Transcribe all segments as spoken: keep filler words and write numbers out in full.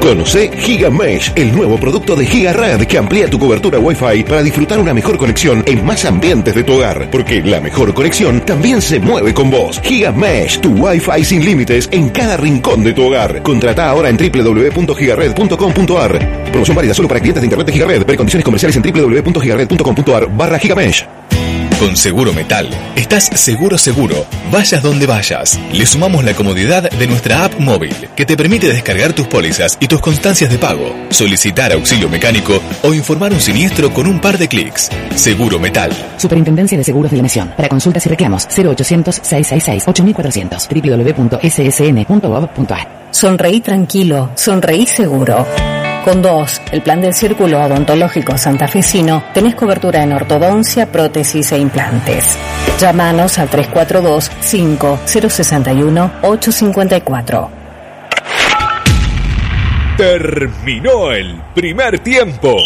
Conoce GigaMesh, el nuevo producto de GigaRed que amplía tu cobertura Wi-Fi para disfrutar una mejor conexión en más ambientes de tu hogar, porque la mejor conexión también se mueve con vos. GigaMesh, tu Wi-Fi sin límites en cada rincón de tu hogar. Contrata ahora en doble u doble u doble u punto gigared punto com punto a r. Promoción válida solo para clientes de internet de GigaRed. Ver condiciones comerciales en doble u doble u doble u punto gigared punto com punto a r barra GigaMesh. Con Seguro Metal, estás seguro seguro, vayas donde vayas. Le sumamos la comodidad de nuestra app móvil, que te permite descargar tus pólizas y tus constancias de pago, solicitar auxilio mecánico o informar un siniestro con un par de clics. Seguro Metal. Superintendencia de Seguros de la Nación. Para consultas y reclamos, cero ochocientos, seiscientos sesenta y seis, ocho mil cuatrocientos, doble u doble u doble u punto ese ese ene punto gov punto a r. Sonreí tranquilo, sonreí seguro. Con dos, el plan del Círculo Odontológico Santafesino, tenés cobertura en ortodoncia, prótesis e implantes. Llámanos al tres cuatro dos, cinco cero seis uno, ocho cinco cuatro. Terminó el primer tiempo.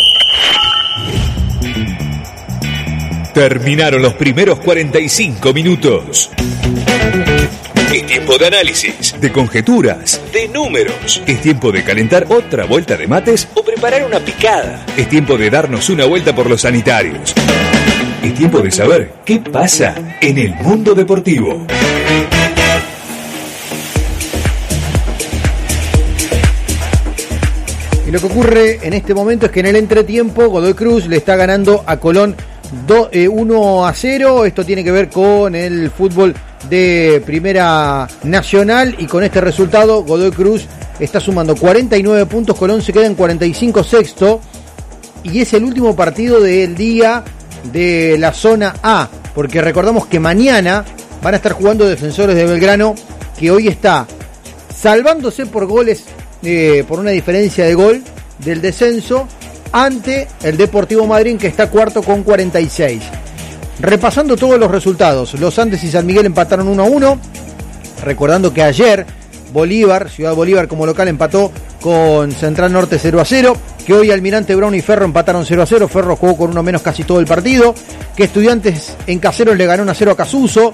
Terminaron los primeros cuarenta y cinco minutos. Es tiempo de análisis, de conjeturas, de números. Es tiempo de calentar otra vuelta de mates o preparar una picada. Es tiempo de darnos una vuelta por los sanitarios. Es tiempo de saber qué pasa en el mundo deportivo. Y lo que ocurre en este momento es que en el entretiempo Godoy Cruz le está ganando a Colón uno a cero. Esto tiene que ver con el fútbol de Primera Nacional, y con este resultado Godoy Cruz está sumando cuarenta y nueve puntos, Colón se queda en cuarenta y cinco sexto, y es el último partido del día de la zona A, porque recordamos que mañana van a estar jugando Defensores de Belgrano, que hoy está salvándose por goles, eh, por una diferencia de gol del descenso, ante el Deportivo Madryn, que está cuarto con cuarenta y seis. Repasando todos los resultados, Los Andes y San Miguel empataron uno a uno, recordando que ayer Bolívar, Ciudad Bolívar como local, empató con Central Norte cero a cero, que hoy Almirante Brown y Ferro empataron cero a cero, Ferro jugó con uno menos casi todo el partido, que Estudiantes en Caseros le ganó uno a cero a Casuso,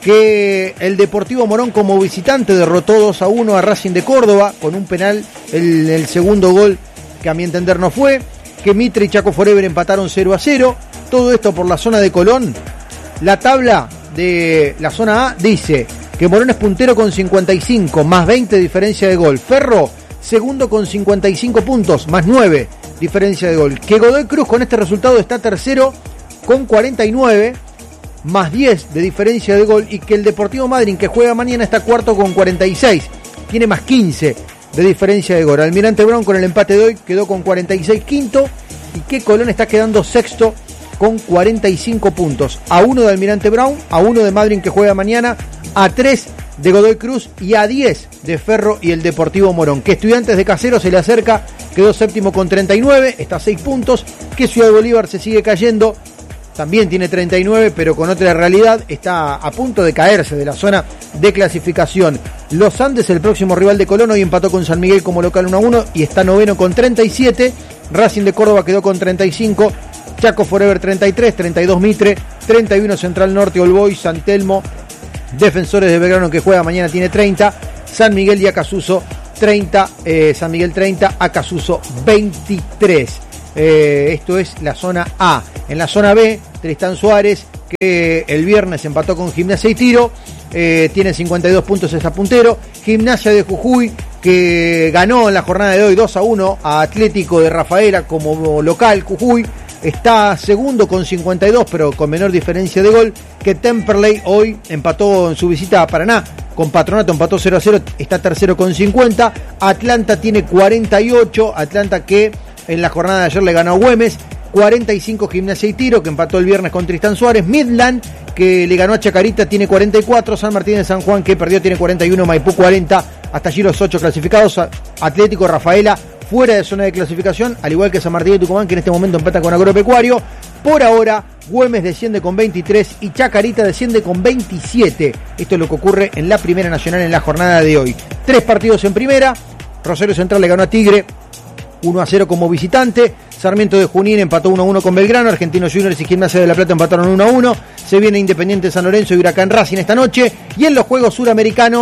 que el Deportivo Morón como visitante derrotó dos a uno a Racing de Córdoba, con un penal, el, el segundo gol que a mi entender no fue, que Mitre y Chaco Forever empataron cero a cero, todo esto por la zona de Colón. La tabla de la zona A dice que Morón es puntero con cincuenta y cinco, más veinte diferencia de gol. Ferro, segundo con cincuenta y cinco puntos, más nueve diferencia de gol. Que Godoy Cruz con este resultado está tercero con cuarenta y nueve, más diez de diferencia de gol. Y que el Deportivo Madryn, que juega mañana, está cuarto con cuarenta y seis, tiene más quince de diferencia de gol. Almirante Brown con el empate de hoy quedó con cuarenta y seis quinto, y que Colón está quedando sexto con cuarenta y cinco puntos, a uno de Almirante Brown, a uno de Madryn que juega mañana, a tres de Godoy Cruz y a diez de Ferro y el Deportivo Morón. Que Estudiantes de Caseros se le acerca, quedó séptimo con treinta y nueve, está a seis puntos. Que Ciudad Bolívar se sigue cayendo, también tiene treinta y nueve, pero con otra realidad, está a punto de caerse de la zona de clasificación. Los Andes, el próximo rival de Colón, hoy empató con San Miguel como local uno a uno y está noveno con treinta y siete. Racing de Córdoba quedó con treinta y cinco, Chaco Forever treinta y tres, treinta y dos Mitre, treinta y uno Central Norte, All Boys, San Telmo, Defensores de Belgrano que juega mañana tiene treinta, San Miguel y Acasuso treinta, eh, San Miguel treinta, Acasuso veintitrés. Eh, esto es la zona A. En la zona B, Tristán Suárez, que el viernes empató con Gimnasia y Tiro, eh, tiene cincuenta y dos puntos, está puntero. Gimnasia de Jujuy, que ganó en la jornada de hoy dos a uno a Atlético de Rafaela como local. Jujuy está segundo con cincuenta y dos, pero con menor diferencia de gol. Que Temperley hoy empató en su visita a Paraná con Patronato, empató cero a cero, está tercero con cincuenta. Atlanta tiene cuarenta y ocho, Atlanta que en la jornada de ayer le ganó a Güemes. cuarenta y cinco Gimnasia y Tiro, que empató el viernes con Tristán Suárez. Midland, que le ganó a Chacarita, tiene cuarenta y cuatro. San Martín de San Juan, que perdió, tiene cuarenta y uno. Maipú cuarenta. Hasta allí los ocho clasificados. Atlético Rafaela fuera de zona de clasificación, al igual que San Martín de Tucumán, que en este momento empata con Agropecuario. Por ahora, Güemes desciende con veintitrés y Chacarita desciende con veintisiete. Esto es lo que ocurre en la Primera Nacional en la jornada de hoy. Tres partidos en primera. Rosario Central le ganó a Tigre uno a cero como visitante. Sarmiento de Junín empató uno a uno con Belgrano. Argentinos Juniors y Gimnasia de la Plata empataron uno a uno. Se viene Independiente San Lorenzo y Huracán Racing esta noche. Y en los Juegos Suramericanos,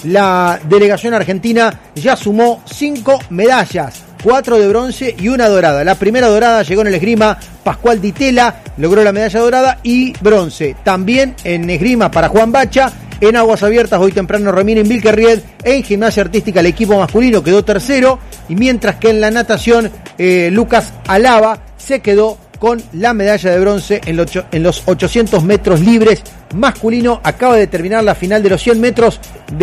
la delegación argentina ya sumó cinco medallas, cuatro de bronce y una dorada. La primera dorada llegó en el esgrima, Pascual Di Tella logró la medalla dorada y bronce. También en esgrima para Juan Bacha, en aguas abiertas hoy temprano Romina Vilquerried, en gimnasia artística el equipo masculino quedó tercero, y mientras que en la natación eh, Lucas Alaba se quedó con la medalla de bronce en, lo, en los ochocientos metros libres masculino. Acaba de terminar la final de los cien metros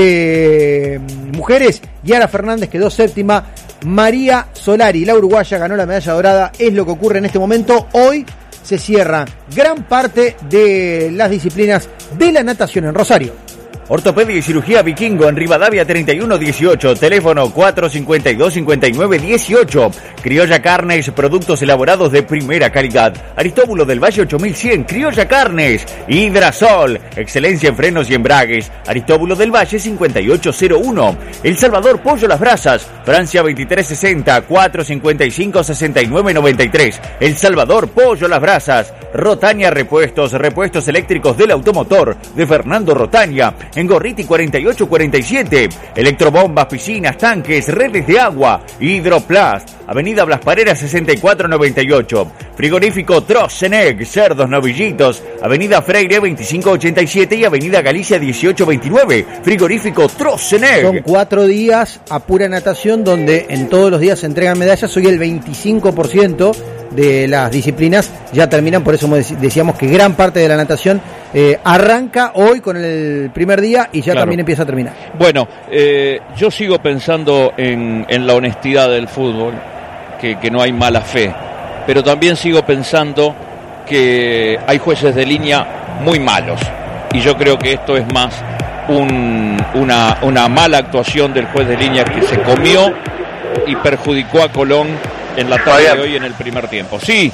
de mujeres. Yara Fernández quedó séptima. María Solari, la uruguaya, ganó la medalla dorada. Es lo que ocurre en este momento. Hoy se cierra gran parte de las disciplinas de la natación en Rosario. Ortopedia y cirugía Vikingo en Rivadavia treinta y uno dieciocho, teléfono cuatro cincuenta y dos cincuenta y nueve dieciocho. Criolla Carnes, productos elaborados de primera calidad. Aristóbulo del Valle ocho mil cien, Criolla Carnes. Hidrasol, excelencia en frenos y embragues. Aristóbulo del Valle cincuenta y ocho cero uno. El Salvador Pollo Las Brasas, Francia veintitrés sesenta, cuatro cincuenta y cinco sesenta y nueve noventa y tres. El Salvador Pollo Las Brasas. Rotaña Repuestos, repuestos eléctricos del automotor de Fernando Rotaña. En Gorriti cuarenta y ocho cuarenta y siete, electrobombas, piscinas, tanques, redes de agua, Hidroplast, Avenida Blas Pareras sesenta y cuatro noventa y ocho, frigorífico Troceneg, cerdos novillitos, Avenida Freire veinticinco ochenta y siete y Avenida Galicia dieciocho veintinueve, frigorífico Troceneg. Son cuatro días a pura natación donde en todos los días se entregan medallas. Hoy el veinticinco por ciento de las disciplinas ya terminan, por eso decíamos que gran parte de la natación eh, arranca hoy con el primer día y ya claro. También empieza a terminar. Bueno, eh, yo sigo pensando en, en la honestidad del fútbol, que, que no hay mala fe, pero también sigo pensando que hay jueces de línea muy malos, y yo creo que esto es más un, una, una mala actuación del juez de línea que se comió y perjudicó a Colón en la tarde de hoy en el primer tiempo. Sí.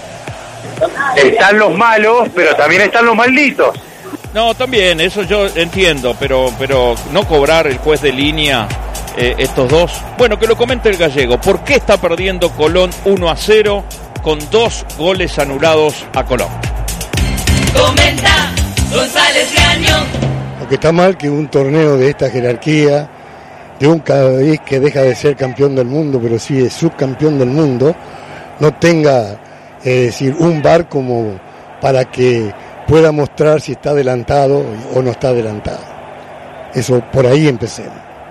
Están los malos, pero también están los malditos. No, también, eso yo entiendo, pero pero no cobrar el juez de línea eh, estos dos. Bueno, que lo comente el gallego. ¿Por qué está perdiendo Colón uno a cero con dos goles anulados a Colón? Comenta González Gaño. Lo que está mal que un torneo de esta jerarquía, de un país que deja de ser campeón del mundo, pero sí es subcampeón del mundo, no tenga, es decir, un V A R como para que pueda mostrar si está adelantado o no está adelantado. Eso, por ahí empecemos.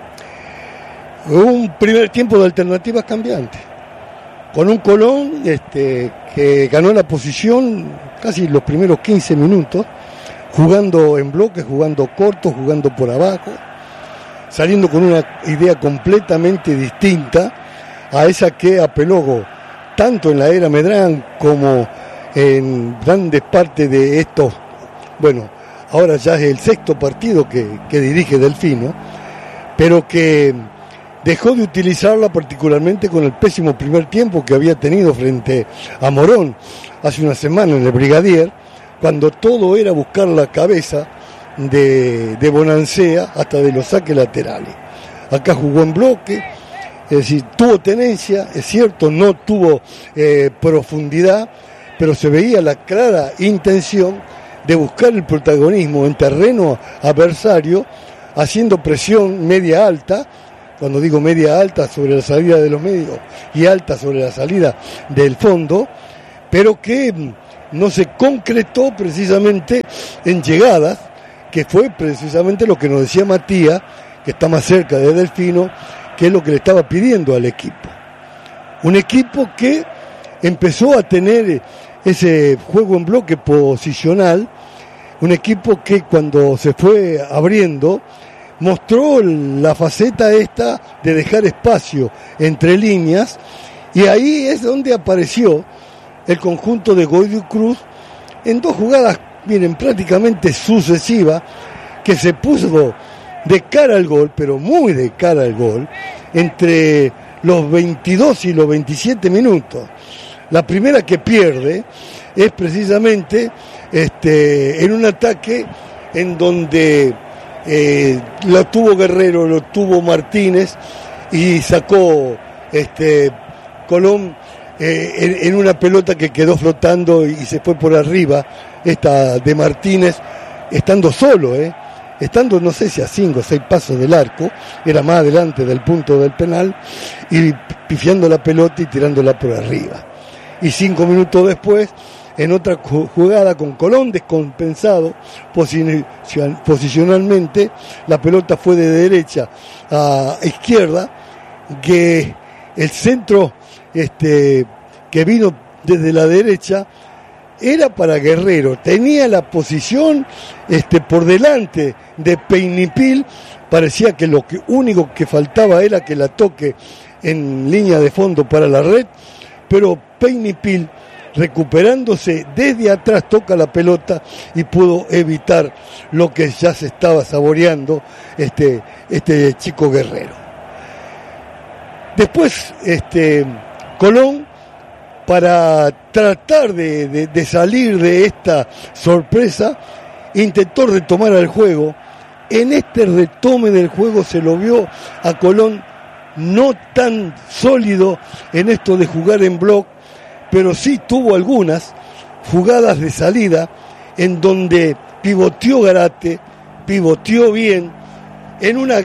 Un primer tiempo de alternativas cambiantes, con un Colón este, que ganó la posición casi los primeros quince minutos, jugando en bloque, jugando corto, jugando por abajo, saliendo con una idea completamente distinta a esa que apeló tanto en la era Medrán como en grandes partes de estos, bueno, ahora ya es el sexto partido que, que dirige Delfino, pero que dejó de utilizarla particularmente con el pésimo primer tiempo que había tenido frente a Morón hace una semana en el Brigadier, cuando todo era buscar la cabeza de, de Bonancea hasta de los saques laterales. Acá jugó en bloque, es decir, tuvo tenencia, es cierto, no tuvo eh, profundidad, pero se veía la clara intención de buscar el protagonismo en terreno adversario, haciendo presión media alta. Cuando digo media alta, sobre la salida de los medios y alta sobre la salida del fondo, pero que no se concretó precisamente en llegadas, que fue precisamente lo que nos decía Matías, que está más cerca de Delfino, que es lo que le estaba pidiendo al equipo. Un equipo que empezó a tener ese juego en bloque posicional, un equipo que cuando se fue abriendo, mostró la faceta esta de dejar espacio entre líneas, y ahí es donde apareció el conjunto de Godoy Cruz en dos jugadas, miren, prácticamente sucesivas, que se puso de cara al gol, pero muy de cara al gol, entre los veintidós y los veintisiete minutos. La primera que pierde es precisamente este, en un ataque en donde eh, lo tuvo Guerrero, lo tuvo Martínez y sacó este, Colón eh, en, en una pelota que quedó flotando y se fue por arriba, esta de Martínez, estando solo, eh, estando no sé si a cinco o seis pasos del arco, era más adelante del punto del penal, y pifiando la pelota y tirándola por arriba. Y cinco minutos después, en otra jugada con Colón descompensado posicionalmente, la pelota fue de derecha a izquierda, que el centro este, que vino desde la derecha era para Guerrero, tenía la posición este, por delante de Peinipil, parecía que lo que, único que faltaba era que la toque en línea de fondo para la red, pero Peinipil, recuperándose desde atrás, toca la pelota y pudo evitar lo que ya se estaba saboreando este, este chico Guerrero. Después, este, Colón, para tratar de, de, de salir de esta sorpresa, intentó retomar el juego. En este retome del juego se lo vio a Colón no tan sólido en esto de jugar en bloque, pero sí tuvo algunas jugadas de salida en donde pivoteó Garate, pivoteó bien, en una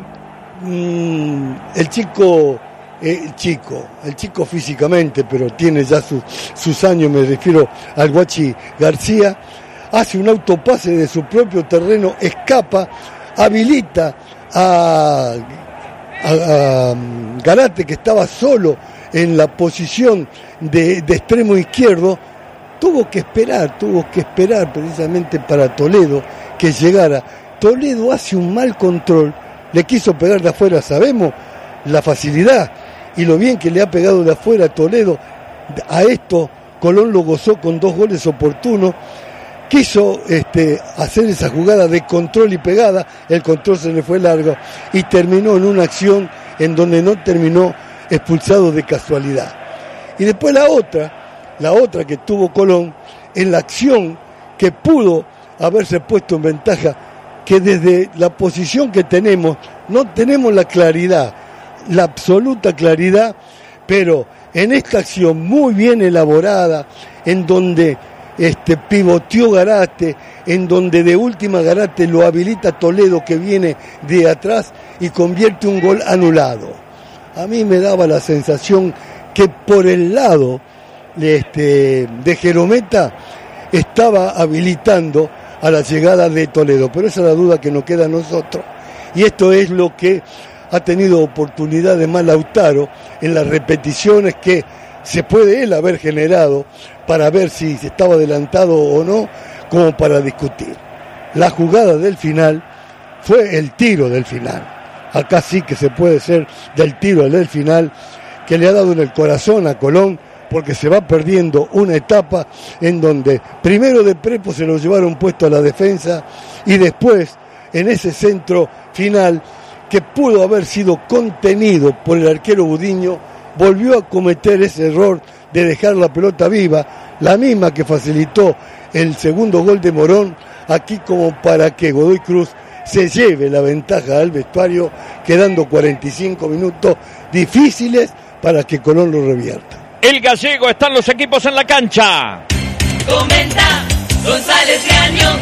mmm, el chico el chico, el chico físicamente, pero tiene ya sus, sus años, me refiero al Guachi García, hace un autopase de su propio terreno, escapa, habilita a, a, a Garate, que estaba solo en la posición de, de extremo izquierdo. Tuvo que esperar, tuvo que esperar precisamente para Toledo que llegara. Toledo hace un mal control, le quiso pegar de afuera, sabemos la facilidad y lo bien que le ha pegado de afuera a Toledo. A esto Colón lo gozó con dos goles oportunos. Quiso este, hacer esa jugada de control y pegada, el control se le fue largo y terminó en una acción en donde no terminó expulsado de casualidad. Y después la otra, la otra que tuvo Colón, en la acción que pudo haberse puesto en ventaja, que desde la posición que tenemos, no tenemos la claridad, la absoluta claridad, pero en esta acción muy bien elaborada, en donde este, pivoteó Garate, en donde de última Garate lo habilita Toledo, que viene de atrás y convierte un gol anulado. A mí me daba la sensación que por el lado de, este, de Jerometa estaba habilitando a la llegada de Toledo, pero esa es la duda que nos queda a nosotros, y esto es lo que ha tenido oportunidad de más Lautaro en las repeticiones que se puede él haber generado para ver si se estaba adelantado o no, como para discutir. La jugada del final fue el tiro del final. Acá sí que se puede ser del tiro del final, que le ha dado en el corazón a Colón, porque se va perdiendo una etapa en donde primero de Prepo se lo llevaron puesto a la defensa y después en ese centro final que pudo haber sido contenido por el arquero Budiño, volvió a cometer ese error de dejar la pelota viva, la misma que facilitó el segundo gol de Morón, aquí como para que Godoy Cruz se lleve la ventaja al vestuario, quedando cuarenta y cinco minutos difíciles para que Colón lo revierta. El Gallego, están los equipos en la cancha. Comenta González Gaño.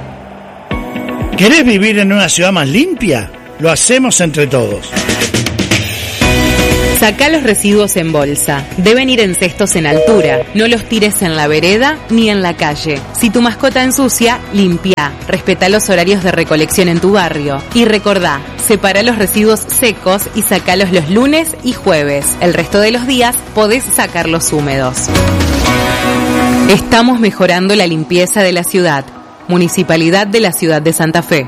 ¿Querés vivir en una ciudad más limpia? Lo hacemos entre todos. Sacá los residuos en bolsa. Deben ir en cestos en altura. No los tires en la vereda ni en la calle. Si tu mascota ensucia, limpia. Respetá los horarios de recolección en tu barrio. Y recordá, separa los residuos secos y sacalos los lunes y jueves. El resto de los días podés sacarlos húmedos. Estamos mejorando la limpieza de la ciudad. Municipalidad de la Ciudad de Santa Fe.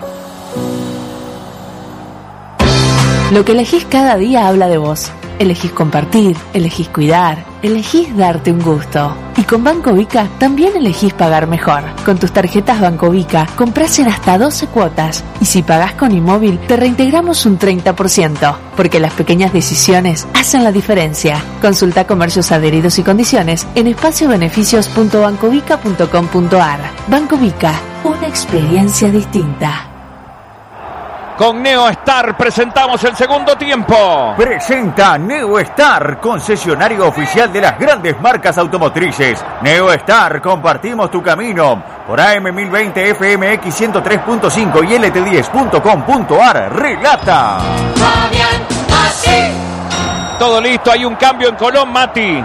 Lo que elegís cada día habla de vos. Elegís compartir, elegís cuidar, elegís darte un gusto. Y con Banco Vica también elegís pagar mejor. Con tus tarjetas Banco Vica comprás en hasta doce cuotas. Y si pagás con Inmóvil, te reintegramos un treinta por ciento. Porque las pequeñas decisiones hacen la diferencia. Consulta comercios adheridos y condiciones en espacio beneficios punto bancovica punto com punto ar. Banco Vica, una experiencia distinta. Con NeoStar presentamos el segundo tiempo. Presenta NeoStar, concesionario oficial de las grandes marcas automotrices. NeoStar, compartimos tu camino. Por A M mil veinte, F M X ciento tres punto cinco y L T diez punto com punto A R. Relata Fabián Mati. Todo listo, hay un cambio en Colón, Mati.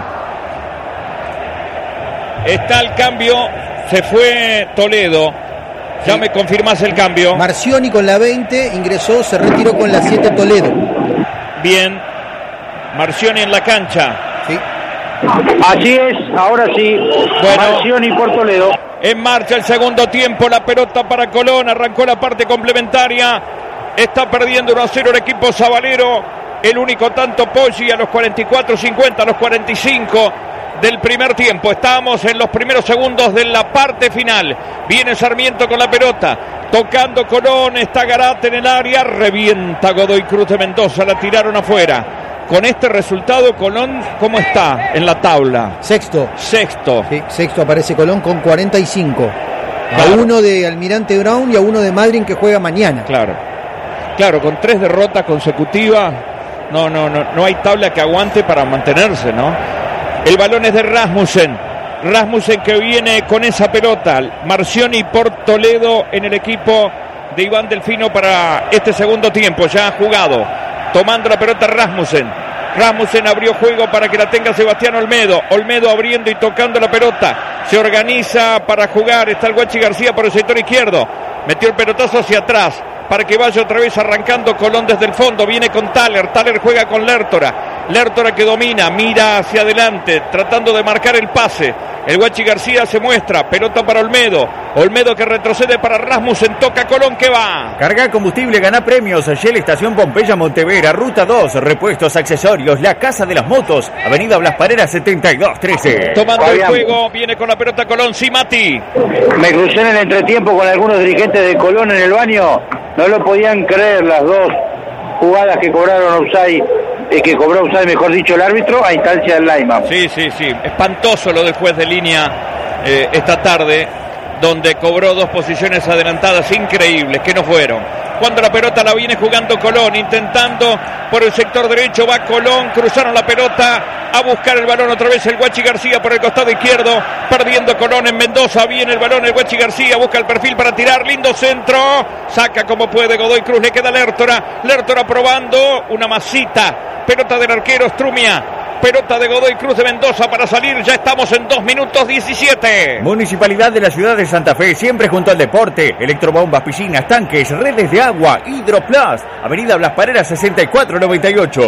Está el cambio, se fue Toledo. Ya sí. Me confirmas el cambio. Marcioni con la veinte ingresó, se retiró con la siete Toledo. Bien. Marcioni en la cancha. Sí. Así es, ahora sí. Bueno, Marcioni por Toledo. En marcha el segundo tiempo, la pelota para Colón, arrancó la parte complementaria. Está perdiendo uno a cero el equipo sabalero. El único tanto Poggi a los cuarenta y cuatro cincuenta, a los cuarenta y cinco del primer tiempo. Estamos en los primeros segundos de la parte final. Viene Sarmiento con la pelota, tocando Colón, está Garate en el área, revienta Godoy Cruz de Mendoza, la tiraron afuera. Con este resultado, Colón, ¿cómo está en la tabla? Sexto. Sexto. Sí, sexto aparece Colón con cuarenta y cinco. Claro. A uno de Almirante Brown y a uno de Madryn que juega mañana. Claro. Claro, con tres derrotas consecutivas, no, no, no, no hay tabla que aguante para mantenerse, ¿no? El balón es de Rasmussen. Rasmussen que viene con esa pelota. Marcioni por Toledo en el equipo de Iván Delfino para este segundo tiempo. Ya ha jugado. Tomando la pelota Rasmussen. Rasmussen abrió juego para que la tenga Sebastián Olmedo. Olmedo abriendo y tocando la pelota. Se organiza para jugar. Está el Guachi García por el sector izquierdo. Metió el pelotazo hacia atrás para que vaya otra vez arrancando Colón desde el fondo. Viene con Thaler. Thaler juega con Lertora. Lertora que domina, mira hacia adelante, tratando de marcar el pase. El Guachi García se muestra, pelota para Olmedo. Olmedo que retrocede para Rasmussen, toca Colón que va. Carga combustible, gana premios. Shell Estación Pompeya Montevera, Ruta dos, repuestos, accesorios, la Casa de las Motos, Avenida Blas Pareras setenta y dos trece. Tomando Fabián. El juego, viene con la pelota Colón, sí, Mati. Me crucé en el entretiempo con algunos dirigentes de Colón en el baño. No lo podían creer las dos jugadas que cobraron offside. Eh, que cobró offside, mejor dicho, el árbitro a instancia del Lyman. Sí, sí, sí. Espantoso lo del juez de línea eh, esta tarde, donde cobró dos posiciones adelantadas increíbles, que no fueron. Cuando la pelota la viene jugando Colón, intentando por el sector derecho, va Colón, cruzaron la pelota a buscar el balón otra vez el Guachi García por el costado izquierdo, perdiendo Colón en Mendoza, viene el balón el Guachi García, busca el perfil para tirar, lindo centro, saca como puede Godoy Cruz, le queda Lertora, Lertora probando una masita, pelota del arquero Strumia. Pelota de Godoy Cruz de Mendoza para salir. Ya estamos en dos minutos diecisiete. Municipalidad de la ciudad de Santa Fe, siempre junto al deporte. Electrobombas, piscinas, tanques, redes de agua, Hidroplas. Avenida Blas Pareras sesenta y cuatro noventa y ocho.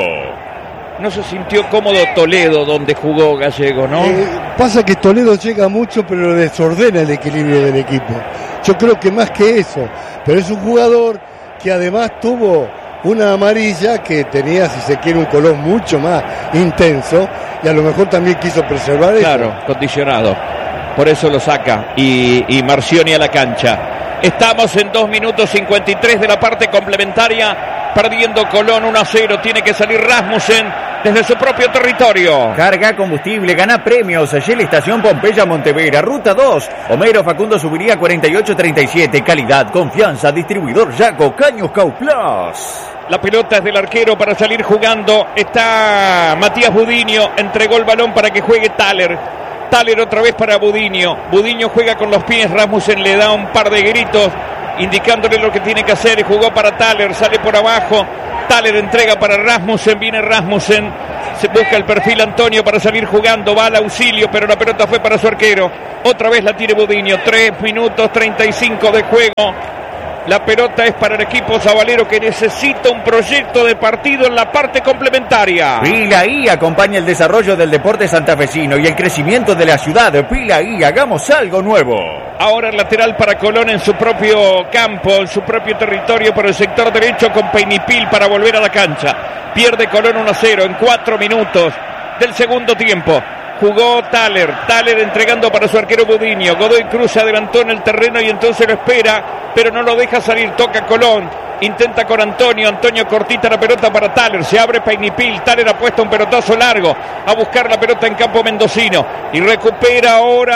No se sintió cómodo Toledo donde jugó Gallego, ¿no? Eh, pasa que Toledo llega mucho, pero desordena el equilibrio del equipo. Yo creo que más que eso. Pero es un jugador que además tuvo una amarilla que tenía, si se quiere, un color mucho más intenso y a lo mejor también quiso preservar eso. Claro, condicionado. Por eso lo saca y, y Marcioni a la cancha. Estamos en dos minutos cincuenta y tres de la parte complementaria, perdiendo Colón uno a cero. Tiene que salir Rasmussen desde su propio territorio. Carga combustible, gana premios. Shell Estación Pompeya Montevera, Ruta dos. Homero Facundo Subiría cuarenta y ocho treinta y siete. Calidad, confianza, distribuidor Yaco, Caños Cauplas. La pelota es del arquero para salir jugando. Está Matías Budiño. Entregó el balón para que juegue Thaler. Thaler otra vez para Budiño. Budiño juega con los pies. Rasmussen le da un par de gritos indicándole lo que tiene que hacer. Y jugó para Thaler. Sale por abajo. Thaler entrega para Rasmussen. Viene Rasmussen. Se busca el perfil Antonio para salir jugando. Va al auxilio, pero la pelota fue para su arquero. Otra vez la tiene Budiño. tres minutos treinta y cinco de juego. La pelota es para el equipo sabalero que necesita un proyecto de partido en la parte complementaria. Pila I acompaña el desarrollo del deporte santafesino y el crecimiento de la ciudad. Pila I, hagamos algo nuevo. Ahora el lateral para Colón en su propio campo, en su propio territorio por el sector derecho con Peinipil para volver a la cancha. Pierde Colón uno a cero en cuatro minutos del segundo tiempo. Jugó Thaler, Thaler entregando para su arquero Budiño. Godoy Cruz se adelantó en el terreno y entonces lo espera, pero no lo deja salir. Toca Colón, intenta con Antonio. Antonio cortita la pelota para Thaler. Se abre Peinipil. Thaler ha puesto un pelotazo largo a buscar la pelota en campo mendocino y recupera ahora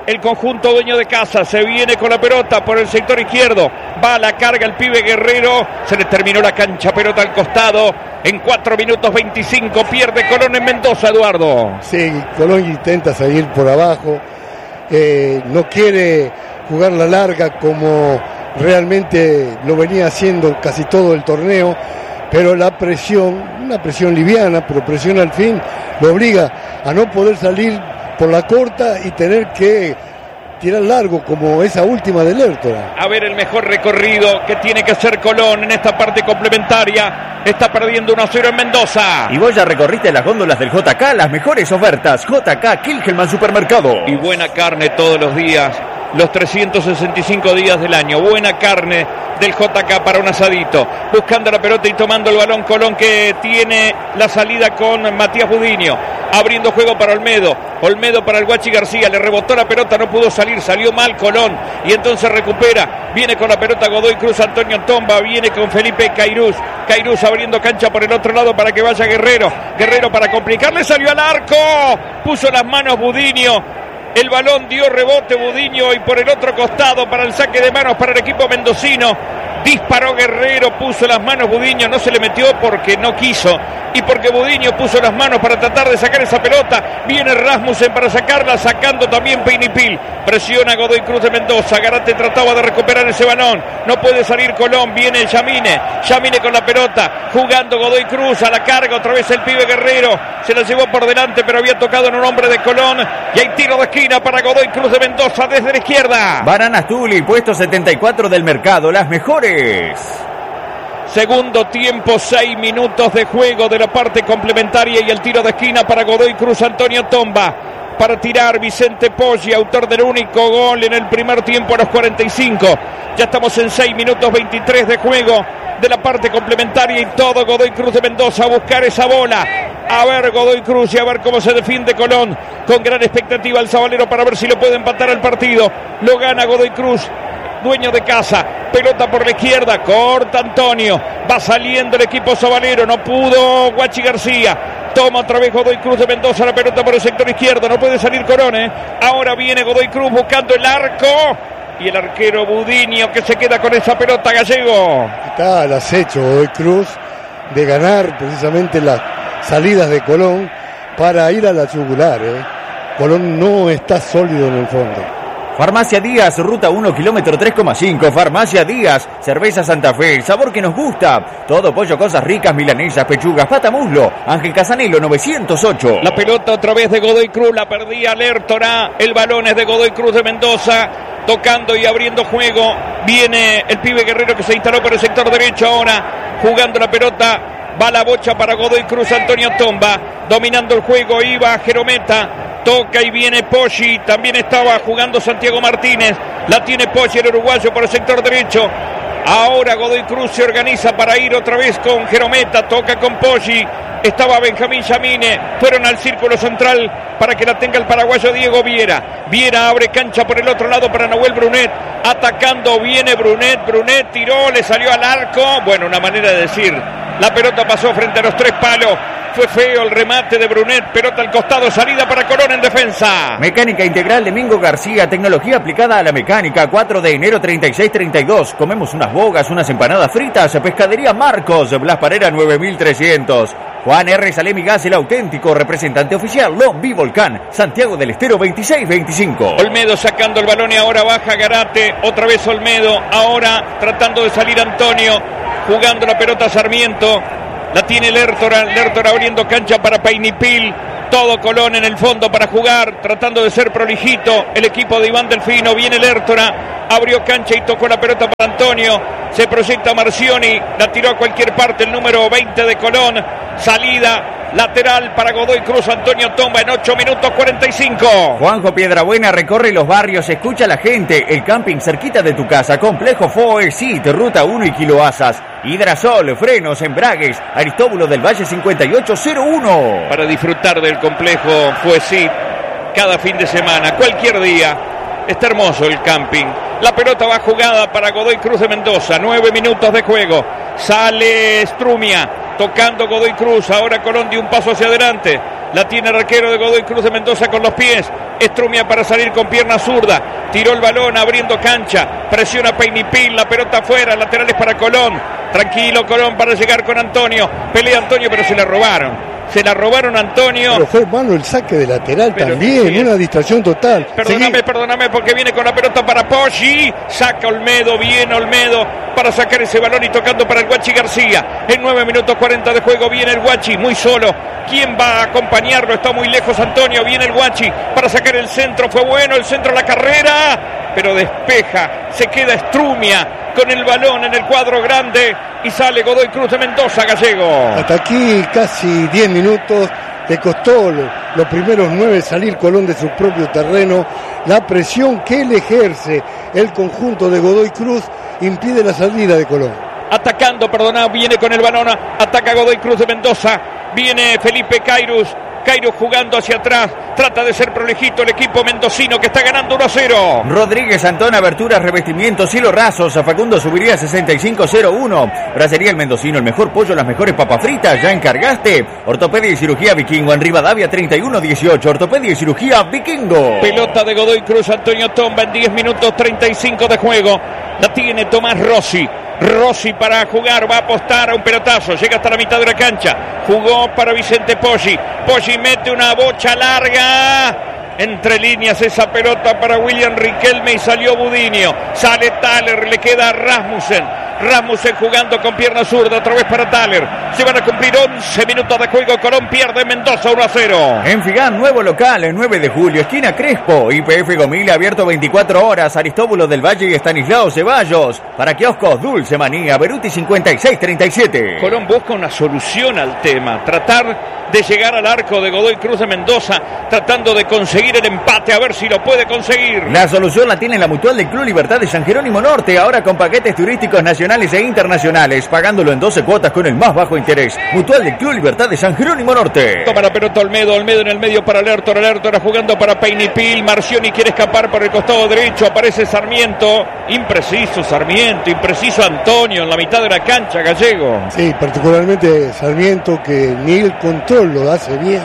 el conjunto dueño de casa. Se viene con la pelota por el sector izquierdo. Va a la carga el pibe Guerrero. Se le terminó la cancha, pelota al costado. En cuatro minutos veinticinco pierde Colón en Mendoza, Eduardo. Sí, Colón intenta salir por abajo. Eh, no quiere jugar la larga como realmente lo venía haciendo casi todo el torneo. Pero la presión, una presión liviana, pero presión al fin, lo obliga a no poder salir por la corta y tener que tirar largo como esa última de Lertora. A ver el mejor recorrido que tiene que hacer Colón en esta parte complementaria. Está perdiendo uno a cero en Mendoza. Y vos ya recorriste las góndolas del J K, las mejores ofertas. J K Kilgelman Supermercado. Y buena carne todos los días, los trescientos sesenta y cinco días del año. Buena carne del J K para un asadito. Buscando la pelota y tomando el balón Colón, que tiene la salida con Matías Budiño. Abriendo juego para Olmedo. Olmedo para el Guachi García. Le rebotó la pelota, no pudo salir. Salió mal Colón. Y entonces recupera. Viene con la pelota Godoy Cruz, Antonio Tomba. Viene con Felipe Cairuz. Cairuz abriendo cancha por el otro lado para que vaya Guerrero. Guerrero para complicarle. Salió al arco. Puso las manos Budiño. El balón dio rebote Budiño y por el otro costado para el saque de manos para el equipo mendocino. Disparó Guerrero, puso las manos Budiño, no se le metió porque no quiso y porque Budiño puso las manos para tratar de sacar esa pelota. Viene Rasmussen para sacarla, sacando también Peinipil. Presiona Godoy Cruz de Mendoza. Garate trataba de recuperar ese balón, no puede salir Colón. Viene Yamine, Yamine con la pelota, jugando Godoy Cruz a la carga, otra vez el pibe Guerrero. Se la llevó por delante, pero había tocado en un hombre de Colón. Y hay tiro de esquina para Godoy Cruz de Mendoza desde la izquierda. Bananas Tuli, puesto setenta y cuatro del mercado, las mejores. Segundo tiempo, seis minutos de juego de la parte complementaria y el tiro de esquina para Godoy Cruz, Antonio Tomba. Para tirar Vicente Poggi, autor del único gol en el primer tiempo a los cuarenta y cinco. Ya estamos en seis minutos veintitrés de juego de la parte complementaria y todo Godoy Cruz de Mendoza a buscar esa bola. A ver Godoy Cruz y a ver cómo se defiende Colón. Con gran expectativa el Sabalero para ver si lo puede empatar el partido. Lo gana Godoy Cruz, dueño de casa. Pelota por la izquierda, corta Antonio. Va saliendo el equipo sabalero, no pudo Guachi García. Toma otra vez Godoy Cruz de Mendoza la pelota por el sector izquierdo. No puede salir Colón, ¿eh? Ahora viene Godoy Cruz buscando el arco. Y el arquero Budiño que se queda con esa pelota, Gallego. Está al acecho Godoy Cruz de ganar precisamente las salidas de Colón para ir a la yugular, ¿eh? Colón no está sólido en el fondo. Farmacia Díaz, ruta uno, kilómetro tres coma cinco. Farmacia Díaz, cerveza Santa Fe, el sabor que nos gusta. Todo pollo, cosas ricas, milanesas, pechugas, pata muslo. Ángel Casanelo, novecientos ocho. La pelota otra vez de Godoy Cruz, la perdía Lertora. El balón es de Godoy Cruz de Mendoza. Tocando y abriendo juego. Viene el pibe Guerrero que se instaló por el sector derecho ahora. Jugando la pelota. Va la bocha para Godoy Cruz, Antonio Tomba. Dominando el juego, iba Jerometa. Toca y viene Poggi, también estaba jugando Santiago Martínez, la tiene Poggi el uruguayo por el sector derecho. Ahora Godoy Cruz se organiza para ir otra vez con Jerometa, toca con Poggi, estaba Benjamín Yamine, fueron al círculo central para que la tenga el paraguayo Diego Viera. Viera abre cancha por el otro lado para Nahuel Brunet, atacando viene Brunet, Brunet tiró, le salió al arco, bueno, una manera de decir, la pelota pasó frente a los tres palos. Fue feo el remate de Brunet, pelota al costado, salida para Colón en defensa. Mecánica Integral de Mingo García, tecnología aplicada a la mecánica, cuatro de enero treinta y seis treinta y dos. Comemos unas bogas, unas empanadas fritas, Pescadería Marcos, Blas Parera nueve mil trescientos. Juan R. Salemi Gas, el auténtico representante oficial, Lombi Volcán, Santiago del Estero veintiséis veinticinco. Olmedo sacando el balón y ahora baja Garate, otra vez Olmedo, ahora tratando de salir Antonio, jugando la pelota Sarmiento. La tiene Lertora, Lertora abriendo cancha para Peinipil. Todo Colón en el fondo para jugar, tratando de ser prolijito. El equipo de Iván Delfino, viene Lertora, abrió cancha y tocó la pelota para Antonio. Se proyecta Marcioni, la tiró a cualquier parte el número veinte de Colón. Salida lateral para Godoy Cruz, Antonio Tomba en ocho minutos cuarenta y cinco. Juanjo Piedrabuena recorre los barrios, escucha a la gente. El camping cerquita de tu casa, Complejo Foesit, ruta uno y Kiloasas. Hidrasol, frenos, embragues, Aristóbulo del Valle cincuenta y ocho cero uno. Para disfrutar del complejo Foesit cada fin de semana, cualquier día. Está hermoso el camping. La pelota va jugada para Godoy Cruz de Mendoza. Nueve minutos de juego. Sale Strumia. Tocando Godoy Cruz. Ahora Colón dio un paso hacia adelante. La tiene el arquero de Godoy Cruz de Mendoza con los pies. Estrumia para salir con pierna zurda. Tiró el balón abriendo cancha. Presiona Peinipil. La pelota afuera. Laterales para Colón. Tranquilo Colón para llegar con Antonio. Pelea Antonio, pero se la robaron. Se la robaron a Antonio. Pero fue malo el saque de lateral pero también, sí, una distracción total. Perdóname, Seguí. perdóname, porque viene con la pelota para Poggi. Saca Olmedo, viene Olmedo para sacar ese balón y tocando para el Guachi García. En nueve minutos cuarenta de juego viene el Guachi, muy solo. ¿Quién va a acompañarlo? Está muy lejos Antonio. Viene el Guachi para sacar el centro. Fue bueno el centro, la carrera, pero despeja. Se queda Estrumia con el balón en el cuadro grande y sale Godoy Cruz de Mendoza, Gallego. Hasta aquí casi diez minutos. Le costó lo, los primeros nueve salir Colón de su propio terreno. La presión que le ejerce el conjunto de Godoy Cruz impide la salida de Colón. Atacando, perdona, viene con el balón, ataca Godoy Cruz de Mendoza. Viene Felipe Cairus. Cairus jugando hacia atrás, trata de ser prolejito el equipo mendocino que está ganando uno a cero. Rodríguez Antón, aberturas, revestimientos, cielo rasos. A Facundo Subiría sesenta y cinco cero uno. Bracería El Mendocino, el mejor pollo, las mejores papas fritas. ¿Ya encargaste? Ortopedia y cirugía Vikingo en Rivadavia treinta y uno dieciocho. Ortopedia y cirugía Vikingo. Pelota de Godoy Cruz, Antonio Tomba en diez minutos treinta y cinco de juego. La tiene Tomás Rossi. Rossi para jugar, va a apostar a un pelotazo, llega hasta la mitad de la cancha, jugó para Vicente Poggi, Poggi mete una bocha larga, entre líneas esa pelota para William Riquelme y salió Budinio, sale Thaler, le queda a Rasmussen. Rasmussen jugando con pierna zurda, otra vez para Thaler. Se van a cumplir once minutos de juego. Colón pierde Mendoza uno a cero. En Figán, nuevo local, el nueve de julio, esquina Crespo. I P F Gomil, abierto veinticuatro horas. Aristóbulo del Valle y Estanislao Ceballos. Para kioscos, Dulce Manía, Beruti cincuenta y seis treinta y siete. Colón busca una solución al tema. Tratar de llegar al arco de Godoy Cruz de Mendoza, tratando de conseguir el empate, a ver si lo puede conseguir. La solución la tiene la Mutual del Club Libertad de San Jerónimo Norte, ahora con paquetes turísticos nacionales e internacionales, pagándolo en doce cuotas con el más bajo interés. Mutual del Club Libertad de San Jerónimo Norte. Toma la pelota Olmedo, Olmedo en el medio para Lertor, Lertor jugando para Peinipil, Marcioni quiere escapar por el costado derecho, aparece Sarmiento, impreciso Sarmiento, impreciso Antonio en la mitad de la cancha, Gallego. Sí, particularmente Sarmiento, que ni el control lo hace bien,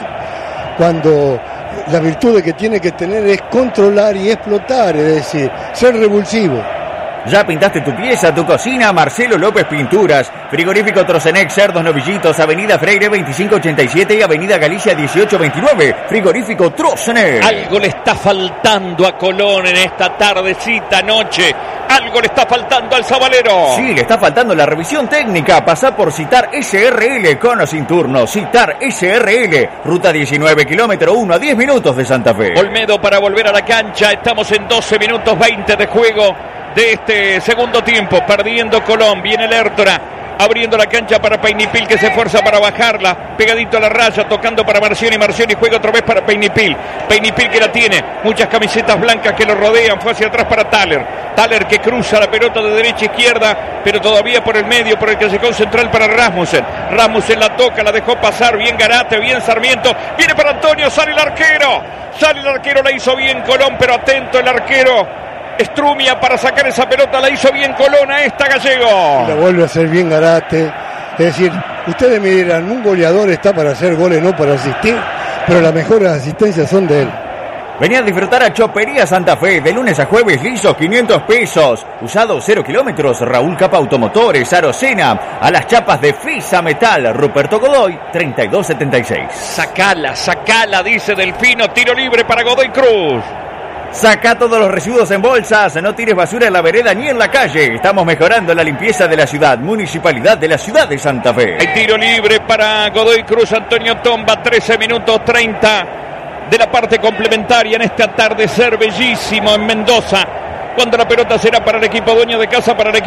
cuando la virtud que tiene que tener es controlar y explotar, es decir, ser revulsivo. ¿Ya pintaste tu pieza, tu cocina? Marcelo López Pinturas. Frigorífico Trocenec, Cerdos Novillitos, Avenida Freire veinticinco ochenta y siete y Avenida Galicia dieciocho veintinueve. Frigorífico Trocenec. Algo le está faltando a Colón en esta tardecita, noche. Algo le está faltando al Sabalero. Sí, le está faltando la revisión técnica. Pasá por Citar S R L con o sin turno. Citar S R L. Ruta diecinueve, kilómetro uno a diez minutos de Santa Fe. Olmedo para volver a la cancha. Estamos en doce minutos veinte de juego de este segundo tiempo, perdiendo Colón. Viene Lertora abriendo la cancha para Peinipil, que se esfuerza para bajarla, pegadito a la raya, tocando para Marcioni, Marcioni juega otra vez para Peinipil, Peinipil que la tiene, muchas camisetas blancas que lo rodean, fue hacia atrás para Thaler, Thaler que cruza la pelota de derecha a izquierda, pero todavía por el medio, por el que se central para Rasmussen, Rasmussen la toca, la dejó pasar, bien Garate, bien Sarmiento, viene para Antonio, sale el arquero, sale el arquero, la hizo bien Colón, pero atento el arquero, Estrumia para sacar esa pelota, la hizo bien Colón a esta, Gallego. La vuelve a hacer bien Garate. Es decir, ustedes me dirán, un goleador está para hacer goles, no para asistir, pero las mejores asistencias son de él. Vení a disfrutar a Chopería Santa Fe, de lunes a jueves, lisos, quinientos pesos. Usado cero kilómetros, Raúl Capa Automotores, Arocena, a las chapas de Fisa Metal, Ruperto Godoy, treinta y dos setenta y seis. Sacala, sacala, dice Delfino, tiro libre para Godoy Cruz. Saca todos los residuos en bolsas, no tires basura en la vereda ni en la calle. Estamos mejorando la limpieza de la ciudad. Municipalidad de la ciudad de Santa Fe. Hay tiro libre para Godoy Cruz, Antonio Tomba, trece minutos treinta de la parte complementaria en este atardecer bellísimo en Mendoza. Cuando la pelota será para el equipo dueño de casa, para el equipo